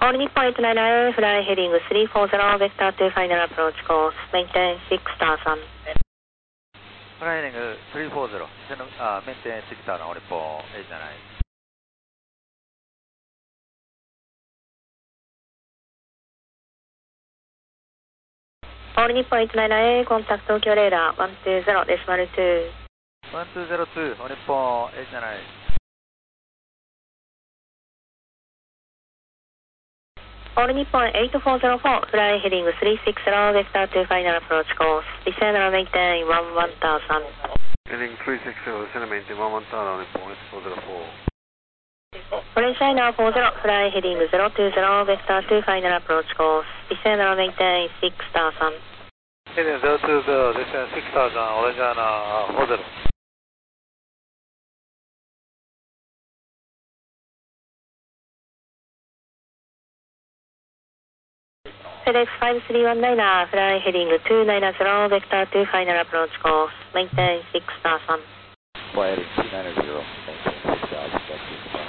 All Nippon 899, fly heading 340, vector to final approach course, maintain 6000. フライヘディング340、メンテン6000、オリポン879。 All Nippon 899, contact Tokyo radar 120.2. 1202、オリポン879。 All Nippon 8404, fly heading 360, vector to final approach course, descend and maintain 1000. Heading 360, descend and maintain 1000, Nippon 8404. Orange China 40, fly heading 020, vector to final approach course, descend and maintain 6000. Heading 020, descend 6000, Orange China 40. FedEx 5319, fly heading 290, vector to final approach course, maintain 6000. Fly heading 290, maintain